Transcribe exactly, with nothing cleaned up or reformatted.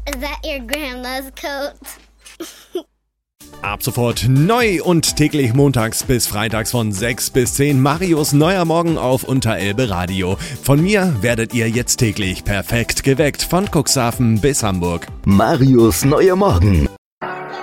Is that your grandma's coat? Ab sofort neu und täglich montags bis freitags von sechs bis zehn Marios neuer Morgen auf Unterelbe Radio. Von mir werdet ihr jetzt täglich perfekt geweckt von Cuxhaven bis Hamburg. Marios neuer Morgen.